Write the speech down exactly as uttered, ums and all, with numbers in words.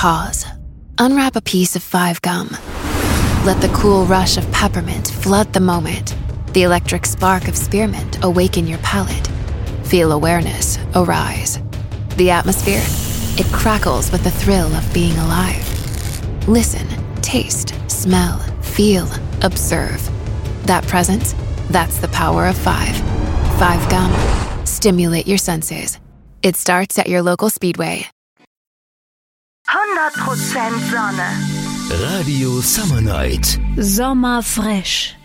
Pause. Unwrap a piece of Five Gum. Let the cool rush of peppermint flood the moment. The electric spark of spearmint awaken your palate. Feel awareness arise. The atmosphere, it crackles with the thrill of being alive. Listen, taste, smell, feel, observe. That presence, that's the power of five. Five Gum. Stimulate your senses. It starts at your local Speedway. hundert Prozent Sonne. Radio Summer Night. Sommer fresh.